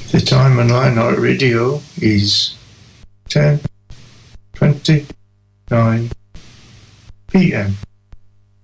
The time on Lion Heart Radio is 10:29 p.m.